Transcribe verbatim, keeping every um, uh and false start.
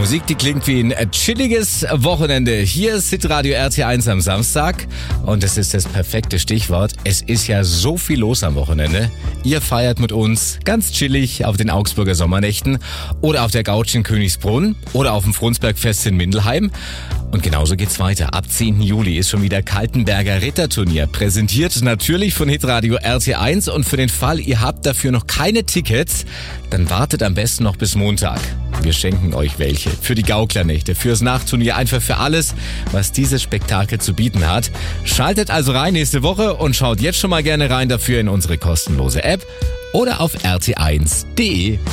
Musik, die klingt wie ein chilliges Wochenende. Hier ist Hitradio R T eins am Samstag und es ist das perfekte Stichwort. Es ist ja so viel los am Wochenende. Ihr feiert mit uns ganz chillig auf den Augsburger Sommernächten oder auf der Gauch in Königsbrunn oder auf dem Fronsbergfest in Mindelheim. Und genauso geht's weiter. Ab zehnten Juli ist schon wieder Kaltenberger Ritterturnier. Präsentiert natürlich von Hitradio R T eins. Und für den Fall, ihr habt dafür noch keine Tickets, dann wartet am besten noch bis Montag. Wir schenken euch welche. Für die Gaukler-Nächte, fürs Nachtturnier, einfach für alles, was dieses Spektakel zu bieten hat. Schaltet also rein nächste Woche und schaut jetzt schon mal gerne rein dafür in unsere kostenlose App oder auf r t eins punkt d e.